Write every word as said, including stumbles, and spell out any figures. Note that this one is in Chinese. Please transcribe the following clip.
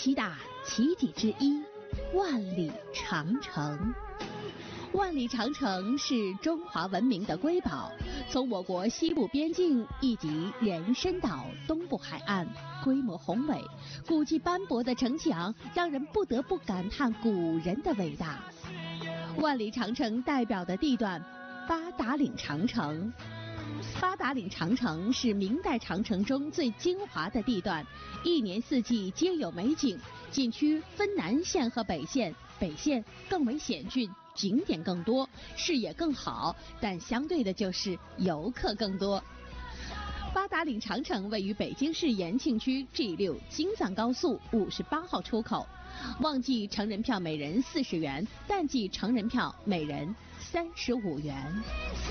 七大奇迹之一，万里长城。万里长城是中华文明的瑰宝，从我国西部边境一直延伸到东部海岸，规模宏伟，古迹斑驳的城墙让人不得不感叹古人的伟大。万里长城代表的地段，八达岭长城。八达岭长城是明代长城中最精华的地段，一年四季皆有美景。景区分南线和北线，北线更为险峻，景点更多，视野更好，但相对的就是游客更多。八达岭长城位于北京市延庆区 G 六 京藏高速五十八号出口，旺季成人票每人四十元，淡季成人票每人三十五元。